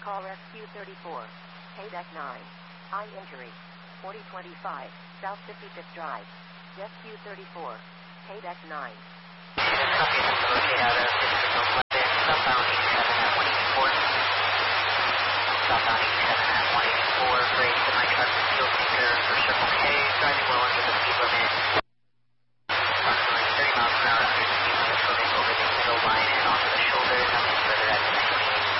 call SQ34. Payback 9. Eye injury. 4025, South 55th Drive. SQ34. Payback 9. Copy, that's the locate out of District 11, southbound 87 at 184. Southbound 87 at 184, brake to my truck with fuel tanker for Circle K, driving well under the speed limit. Approximately 30 miles per hour under the speed limit, moving over the middle line and onto the shoulder, nothing further at the